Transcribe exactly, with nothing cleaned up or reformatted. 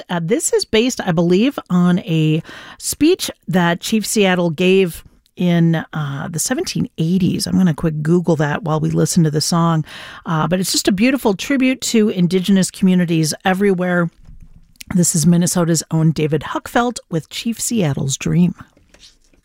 Uh, this is based, I believe, on a speech that Chief Seattle gave in uh, the seventeen eighties. I'm going to quick Google that while we listen to the song. Uh, but it's just a beautiful tribute to Indigenous communities everywhere. This is Minnesota's own David Huckfelt with Chief Seattle's Dream.